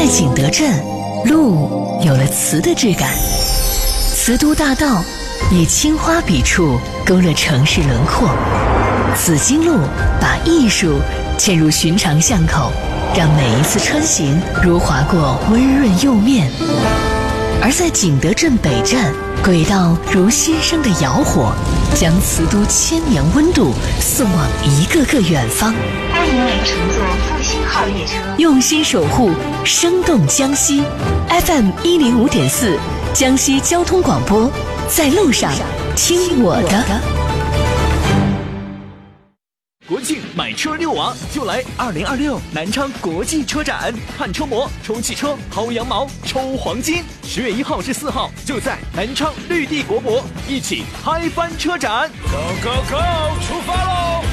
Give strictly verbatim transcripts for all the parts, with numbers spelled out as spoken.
在景德镇，路有了瓷的质感，瓷都大道以青花笔触勾勒城市轮廓，紫金路把艺术嵌入寻常巷口，让每一次穿行如划过温润釉面。而在景德镇北站，轨道如新生的窑火，将瓷都千年温度送往一个个远方。 欢迎您乘坐复兴号列车， 用心守护生动江西。 F M 一零五点四，江西交通广播，在路上听我的。 国庆买车六王就来二零二六南昌国际车展，看车模、抽汽车、薅羊毛、抽黄金。十月一号至四号，就在南昌绿地国博，一起嗨翻车展。Go go go， 出发喽！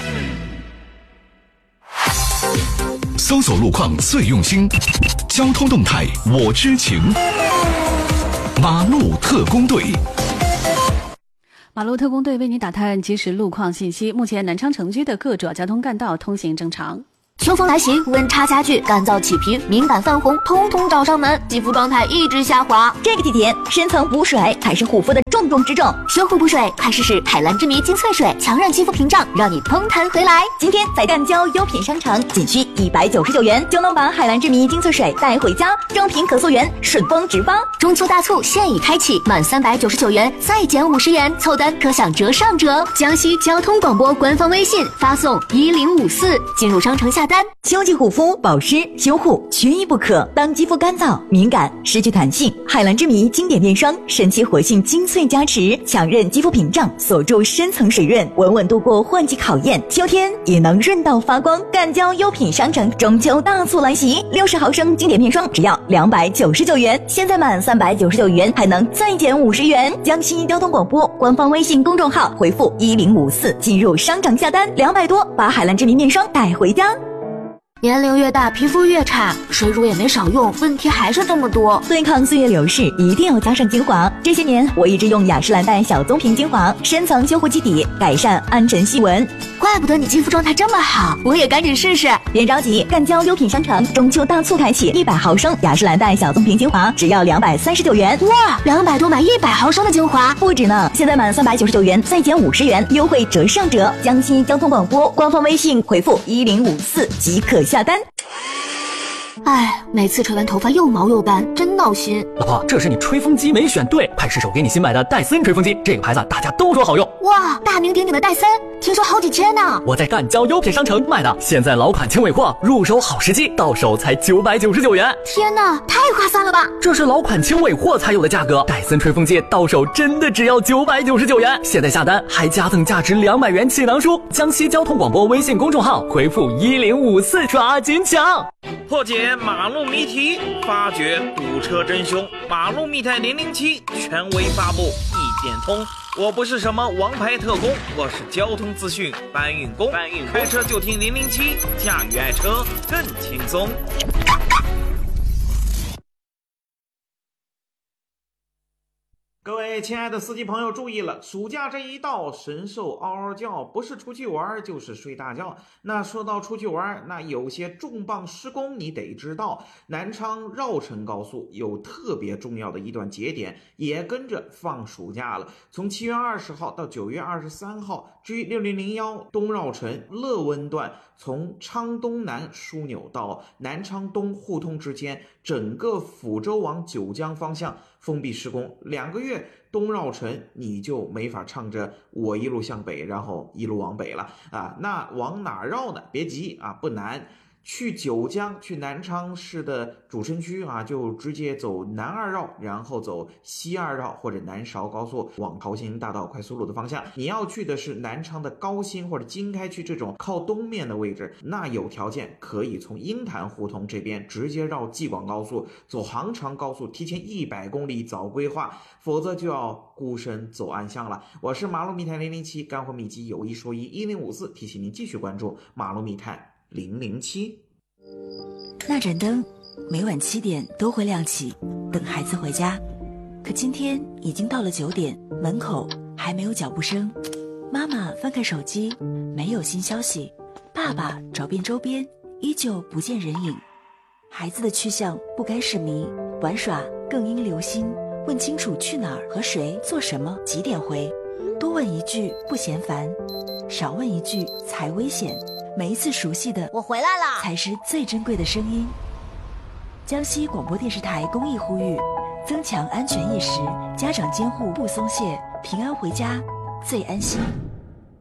搜索路况最用心，交通动态我知情。马路特工队。 马路特工队为您打探即时路况信息。目前南昌城区的各主要交通干道通行正常。 秋风来袭，温差加剧，干燥起皮、敏感泛红，通通找上门，肌肤状态一直下滑。 这个季节，深层补水才是护肤的重中之重。 修护补水，快试试海蓝之谜精粹水，强韧肌肤屏障，让你嘭弹回来。 今天在干胶优品商城，仅需一百九十九元就能把海蓝之谜精粹水带回家，正品可溯源，顺丰直发。 中秋大促现已开启，满三百九十九元再减五十元，凑单可享折上折。江西交通广播官方微信发送一零五四，进入商城下单。 秋季护肤、保湿、修护缺一不可。当肌肤干燥、敏感、失去弹性，海蓝之谜经典面霜神奇活性精粹加持，强韧肌肤屏障，锁住深层水润，稳稳度过换季考验，秋天也能润到发光。干胶优品商城中秋大促来袭，六十毫升经典面霜只要两百九十九元，现在满三百九十九元还能再减五十元。江西交通广播官方微信公众号回复一零五四进入商城下单，两百多把海蓝之谜面霜带回家。 年龄越大，皮肤越差，水乳也没少用，问题还是这么多。 对抗岁月流逝，一定要加上精华。这些年，我一直用雅诗兰黛小棕瓶精华，深层修护基底，改善暗沉细纹。 怪不得你肌肤状态这么好，我也赶紧试试。 别着急，干胶优品商城中秋大促开启，一百毫升雅诗兰黛小棕瓶精华只要两百三十九元。 哇，两百多买一百毫升的精华， 不止呢！现在满三百九十九元再减五十元，优惠折上折。江西交通广播官方微信回复一零五四即可下单。 哎，每次吹完头发又毛又干，真闹心。 老婆，这是你吹风机没选对，快试试我给你新买的戴森吹风机，这个牌子大家都说好用。 哇，大名鼎鼎的戴森，听说好几千呢。 我在干胶优品商城买的，现在老款轻尾货，入手好时机，到手才九百九十九元。 天哪，太划算了吧！ 这是老款轻尾货才有的价格，戴森吹风机到手真的只要九百九十九元。现在下单还加赠价值两百元气囊书。江西交通广播微信公众号回复一零五四，抓紧抢！ 破解马路谜题，发掘堵车真凶。马路密探零零七权威发布，一点通。我不是什么王牌特工，我是交通资讯搬运工。搬运开车就听零零七，驾驭爱车更轻松。各位亲爱的司机朋友注意了，暑假这一到，神兽嗷嗷叫，不是出去玩就是睡大觉。那说到出去玩，那有些重磅施工你得知道，南昌绕城高速有特别重要的一段节点也跟着放暑假了，从七月二十号到九月二十三号 G 六零零一东绕城乐温段，从昌东南枢纽到南昌东互通之间，整个抚州往九江方向封闭施工，两个月东绕城你就没法唱着我一路向北，然后一路往北了啊。那往哪绕呢？别急啊，不难。去九江，去南昌市的主城区啊，就直接走南二绕，然后走西二绕或者南韶高速往桃兴大道快速路的方向。你要去的是南昌的高新或者经开区这种靠东面的位置，那有条件可以从鹰潭胡同这边直接绕济广高速，走杭长高速，提前一百公里早规划，否则就要孤身走暗巷了。我是马路密探零零七，干货秘籍有一说一，一零五四提醒您继续关注马路密探零零七。 那盏灯每晚七点都会亮起，等孩子回家。可今天已经到了九点，门口还没有脚步声。妈妈翻看手机，没有新消息。爸爸找遍周边，依旧不见人影。 孩子的去向不该是谜，玩耍更应留心，问清楚去哪儿和谁做什么几点回。多问一句不嫌烦，少问一句才危险。每一次熟悉的我回来啦， 才是最珍贵的声音。江西广播电视台公益呼吁，增强安全意识，家长监护不松懈，平安回家最安心。